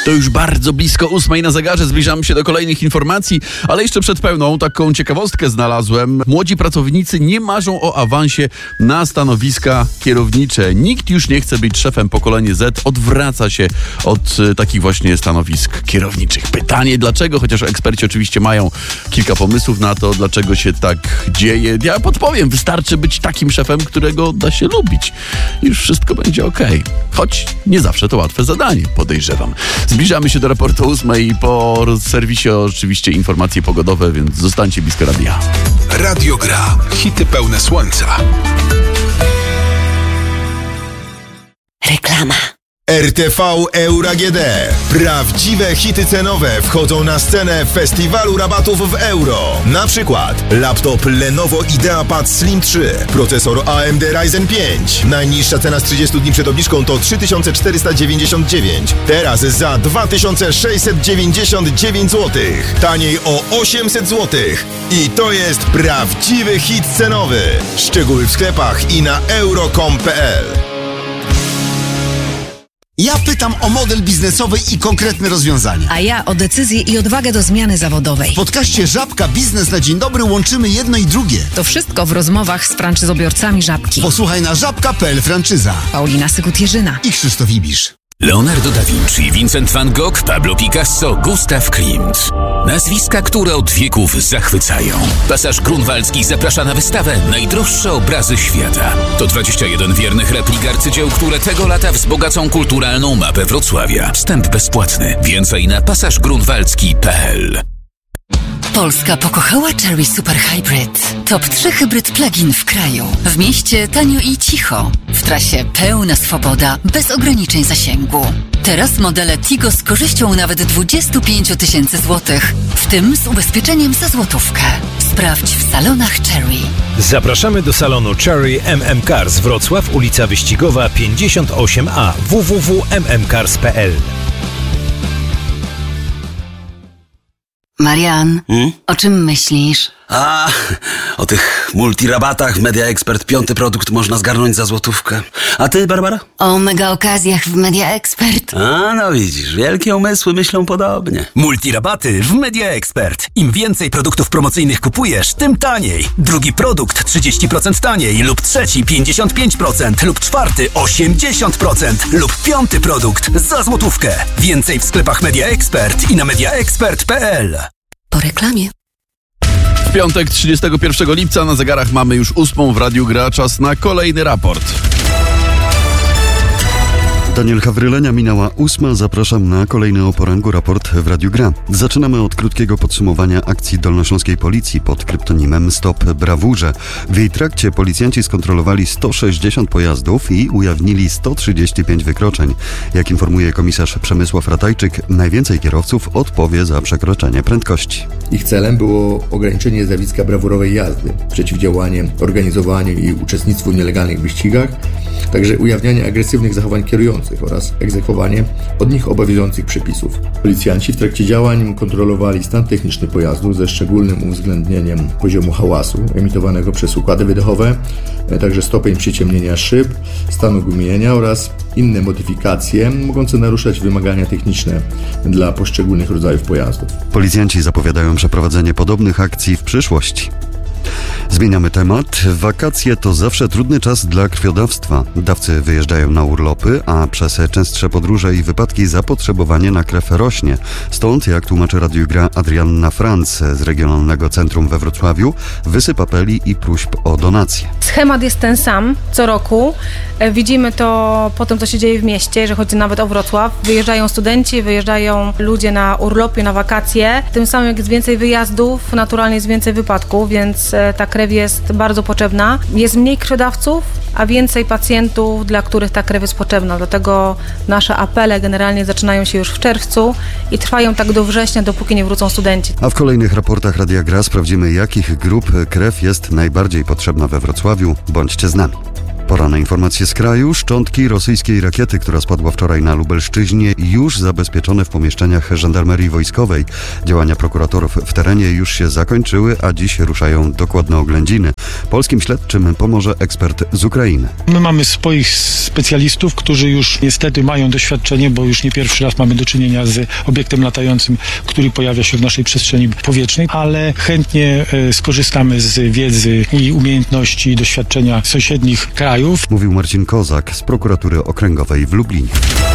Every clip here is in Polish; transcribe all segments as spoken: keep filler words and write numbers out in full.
To już bardzo blisko ósmej na zegarze, zbliżamy się do kolejnych informacji, ale jeszcze przed pełną taką ciekawostkę znalazłem. Młodzi pracownicy nie marzą o awansie na stanowiska kierownicze. Nikt już nie chce być szefem. Pokolenie Z odwraca się od y, takich właśnie stanowisk kierowniczych. Pytanie dlaczego, chociaż eksperci oczywiście mają kilka pomysłów na to, dlaczego się tak dzieje. Ja podpowiem, wystarczy być takim szefem, którego da się lubić. Już wszystko będzie okej. Choć nie zawsze to łatwe zadanie, podejrzewam. Zbliżamy się do raportu ósmej i po serwisie oczywiście informacje pogodowe, więc zostańcie blisko radia. Radio Gra. Hity pełne słońca. Reklama. R T V Euro A G D. Prawdziwe hity cenowe wchodzą na scenę festiwalu rabatów w euro. Na przykład laptop Lenovo IdeaPad Slim trzy, procesor A M D Ryzen pięć. Najniższa cena z trzydziestu dni przed obniżką to trzy tysiące czterysta dziewięćdziesiąt dziewięć. Teraz za dwa tysiące sześćset dziewięćdziesiąt dziewięć złotych. Taniej o osiemset złotych. I to jest prawdziwy hit cenowy. Szczegóły w sklepach i na euro kropka com kropka p l. Ja pytam o model biznesowy i konkretne rozwiązanie. A ja o decyzję i odwagę do zmiany zawodowej. W podcaście Żabka Biznes na Dzień Dobry łączymy jedno i drugie. To wszystko w rozmowach z franczyzobiorcami Żabki. Posłuchaj na żabka kropka p l franczyza. Paulina Sykut-Jerzyna I Krzysztof Ibisz. Leonardo da Vinci, Vincent van Gogh, Pablo Picasso, Gustav Klimt. Nazwiska, które od wieków zachwycają. Pasaż Grunwaldzki zaprasza na wystawę Najdroższe obrazy świata. To dwadzieścia jeden wiernych replik arcydzieł, które tego lata wzbogacą kulturalną mapę Wrocławia. Wstęp bezpłatny. Więcej na pasaż grunwaldzki kropka p l. Polska pokochała Chery Super Hybrid. Top trzy hybryd plug-in w kraju. W mieście tanio i cicho. W trasie pełna swoboda, bez ograniczeń zasięgu. Teraz modele Tigo z korzyścią nawet dwadzieścia pięć tysięcy złotych, w tym z ubezpieczeniem za złotówkę. Sprawdź w salonach Chery. Zapraszamy do salonu Chery M M Cars Wrocław, ulica Wyścigowa pięćdziesiąt osiem A, w w w kropka m m cars kropka p l. Marian, hmm? O czym myślisz? A, o tych multirabatach w Media Expert. Piąty produkt można zgarnąć za złotówkę. A ty, Barbara? O mega okazjach w Media Expert. A, no widzisz, wielkie umysły myślą podobnie. Multirabaty w Media Expert. Im więcej produktów promocyjnych kupujesz, tym taniej. Drugi produkt trzydzieści procent taniej, lub trzeci pięćdziesiąt pięć procent, lub czwarty osiemdziesiąt procent, lub piąty produkt za złotówkę. Więcej w sklepach Media Expert i na media expert kropka p l. Po reklamie. W piątek trzydziestego pierwszego lipca na zegarach mamy już ósmą w Radiu Gra. Czas na kolejny raport. Daniel Hawrylenia, minęła ósma. Zapraszam na kolejny o poranku raport w Radiu Gra. Zaczynamy od krótkiego podsumowania akcji dolnośląskiej policji pod kryptonimem Stop Brawurze. W jej trakcie policjanci skontrolowali sto sześćdziesiąt pojazdów i ujawnili sto trzydzieści pięć wykroczeń. Jak informuje komisarz Przemysław Ratajczyk, najwięcej kierowców odpowie za przekroczenie prędkości. Ich celem było ograniczenie zjawiska brawurowej jazdy, przeciwdziałanie organizowaniu i uczestnictwu w nielegalnych wyścigach, także ujawnianie agresywnych zachowań kierujących oraz egzekwowanie od nich obowiązujących przepisów. Policjanci w trakcie działań kontrolowali stan techniczny pojazdu ze szczególnym uwzględnieniem poziomu hałasu emitowanego przez układy wydechowe, także stopień przyciemnienia szyb, stanu gumienia oraz inne modyfikacje mogące naruszać wymagania techniczne dla poszczególnych rodzajów pojazdów. Policjanci zapowiadają przeprowadzenie podobnych akcji w przyszłości. Zmieniamy temat. Wakacje to zawsze trudny czas dla krwiodawstwa. Dawcy wyjeżdżają na urlopy, a przez częstsze podróże i wypadki zapotrzebowanie na krew rośnie. Stąd, jak tłumaczy Radiu Gra Adrianna Franc z Regionalnego Centrum we Wrocławiu, wysyp apeli i próśb o donacje. Schemat jest ten sam co roku. Widzimy to po tym, co się dzieje w mieście, że chodzi nawet o Wrocław. Wyjeżdżają studenci, wyjeżdżają ludzie na urlopie, na wakacje. Tym samym, jak jest więcej wyjazdów, naturalnie jest więcej wypadków, więc ta krew jest bardzo potrzebna. Jest mniej krwiodawców, a więcej pacjentów, dla których ta krew jest potrzebna. Dlatego nasze apele generalnie zaczynają się już w czerwcu i trwają tak do września, dopóki nie wrócą studenci. A w kolejnych raportach Radia Gra sprawdzimy, jakich grup krew jest najbardziej potrzebna we Wrocławiu. Bądźcie z nami. Pora na informacje z kraju. Szczątki rosyjskiej rakiety, która spadła wczoraj na Lubelszczyźnie, już zabezpieczone w pomieszczeniach żandarmerii wojskowej. Działania prokuratorów w terenie już się zakończyły, a dziś ruszają dokładne oględziny. Polskim śledczym pomoże ekspert z Ukrainy. My mamy swoich specjalistów, którzy już niestety mają doświadczenie, bo już nie pierwszy raz mamy do czynienia z obiektem latającym, który pojawia się w naszej przestrzeni powietrznej, ale chętnie skorzystamy z wiedzy i umiejętności i doświadczenia sąsiednich krajów. Mówił Marcin Kozak z prokuratury okręgowej w Lublinie.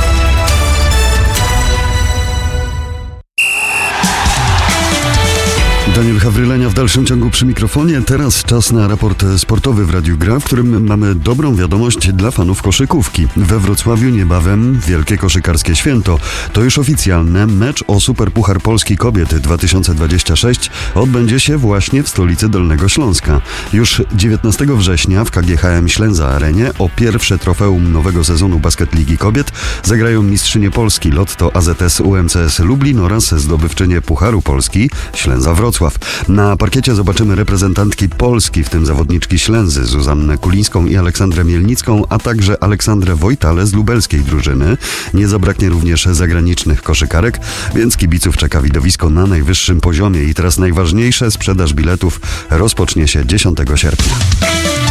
Daniel Hawrylenia w dalszym ciągu przy mikrofonie. Teraz czas na raport sportowy w Radiu Gra, w którym mamy dobrą wiadomość dla fanów koszykówki. We Wrocławiu niebawem wielkie koszykarskie święto. To już oficjalne. Mecz o Superpuchar Polski Kobiet dwa tysiące dwudziesty szósty odbędzie się właśnie w stolicy Dolnego Śląska. Już dziewiętnastego września w K G H M Ślęza Arenie o pierwsze trofeum nowego sezonu Basket Ligi Kobiet zagrają mistrzynie Polski Lotto A Z S U M C S Lublin oraz zdobywczynie Pucharu Polski Ślęza Wrocław. Na parkiecie zobaczymy reprezentantki Polski, w tym zawodniczki Ślęzy, Zuzannę Kulińską i Aleksandrę Mielnicką, a także Aleksandrę Wojtale z lubelskiej drużyny. Nie zabraknie również zagranicznych koszykarek, więc kibiców czeka widowisko na najwyższym poziomie. I teraz najważniejsze, sprzedaż biletów rozpocznie się dziesiątego sierpnia.